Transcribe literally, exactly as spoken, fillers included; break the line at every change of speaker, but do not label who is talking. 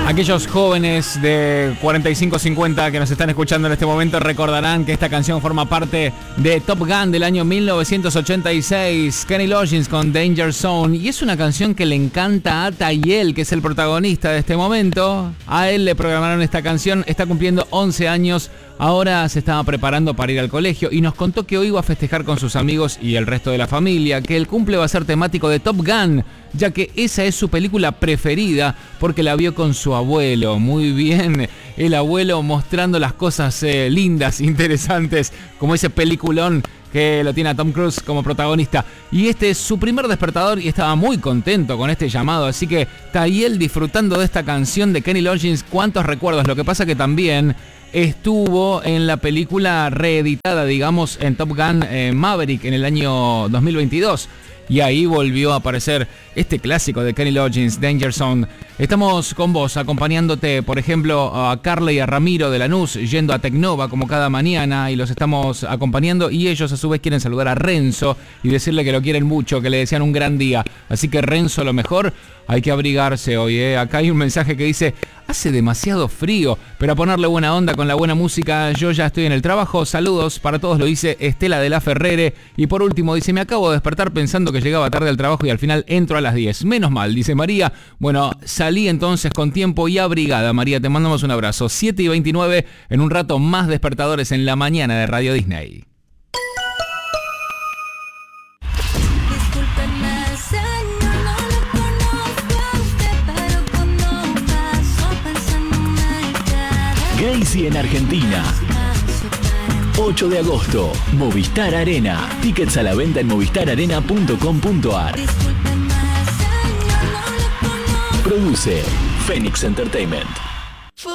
Aquellos jóvenes de cuarenta y cinco cincuenta que nos están escuchando en este momento recordarán que esta canción forma parte de Top Gun del año mil novecientos ochenta y seis, Kenny Loggins con Danger Zone, y es una canción que le encanta a Tayel, que es el protagonista de este momento. A él le programaron esta canción, está cumpliendo once años, ahora se estaba preparando para ir al colegio y nos contó que hoy iba a festejar con sus amigos y el resto de la familia, que el cumple va a ser temático de Top Gun, ya que esa es su película preferida porque la vio con su abuelo. Muy bien, el abuelo mostrando las cosas eh, lindas, interesantes, como ese peliculón que lo tiene a Tom Cruise como protagonista. Y este es su primer despertador y estaba muy contento con este llamado. Así que Tayel disfrutando de esta canción de Kenny Loggins, cuántos recuerdos. Lo que pasa que también estuvo en la película reeditada, digamos, en Top Gun eh, Maverick en el año dos mil veintidós. Y ahí volvió a aparecer este clásico de Kenny Loggins, Danger Zone. Estamos con vos, acompañándote, por ejemplo, a Carla y a Ramiro de Lanús, yendo a Tecnova como cada mañana, y los estamos acompañando. Y ellos a su vez quieren saludar a Renzo y decirle que lo quieren mucho, que le desean un gran día. Así que Renzo, lo mejor, hay que abrigarse hoy, ¿eh? Acá hay un mensaje que dice: hace demasiado frío, pero a ponerle buena onda con la buena música, yo ya estoy en el trabajo. Saludos para todos, lo dice Estela de la Ferrere. Y por último dice: me acabo de despertar pensando que llegaba tarde al trabajo y al final entro a las diez. Menos mal, dice María. Bueno, salí entonces con tiempo y abrigada. María, te mandamos un abrazo. siete y veintinueve, en un rato más despertadores en la mañana de Radio Disney.
Gracie en Argentina. ocho de agosto, Movistar Arena. Tickets a la venta en movistar arena punto com punto ar. Produce Phoenix Entertainment.